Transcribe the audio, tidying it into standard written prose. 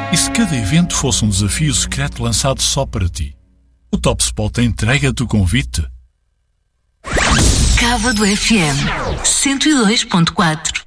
E se cada evento fosse um desafio secreto lançado só para ti? O Top Spot entrega-te o convite. Cávado FM 102.4.